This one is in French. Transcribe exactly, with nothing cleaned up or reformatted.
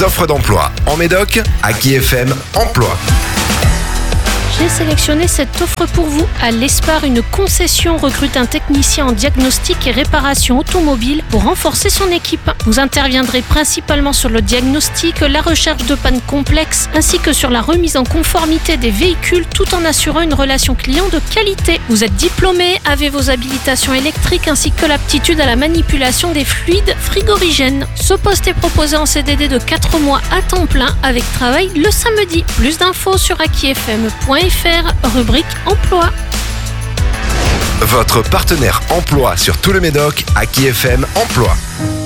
les offres d'emploi en Médoc, Aki F M Emploi. J'ai sélectionné cette offre pour vous. À l'Espar, une concession recrute un technicien en diagnostic et réparation automobile pour renforcer son équipe. Vous interviendrez principalement sur le diagnostic, la recherche de pannes complexes, ainsi que sur la remise en conformité des véhicules, tout en assurant une relation client de qualité. Vous êtes diplômé, avez vos habilitations électriques ainsi que l'aptitude à la manipulation des fluides frigorigènes. Ce poste est proposé en C D D de quatre mois à temps plein avec travail le samedi. Plus d'infos sur aki f m point f r, rubrique emploi. Votre partenaire emploi sur tout le Médoc, Aki F M Emploi.